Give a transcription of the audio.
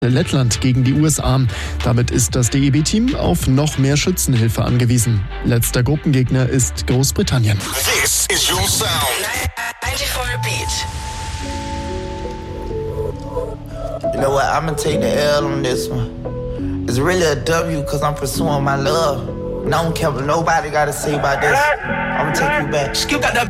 Lettland gegen die USA. Damit ist das DEB-Team auf noch mehr Schützenhilfe angewiesen. Letzter Gruppengegner ist Großbritannien. This is your sound. 94 Beat. You know what, I'ma take the L on this one. It's really a W cause I'm pursuing my love. And I don't care what nobody gotta say about this. I'ma take you back. Skill got that